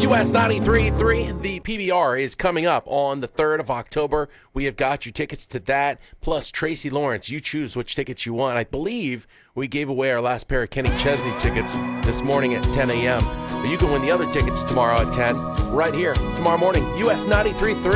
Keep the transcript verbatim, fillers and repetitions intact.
U S ninety-three point three, the P B R is coming up on the third of October. We have got your tickets to that, plus Tracy Lawrence. You choose which tickets you want. I believe we gave away our last pair of Kenny Chesney tickets this morning at ten a.m. But you can win the other tickets tomorrow at ten, right here, tomorrow morning, U S ninety-three point three.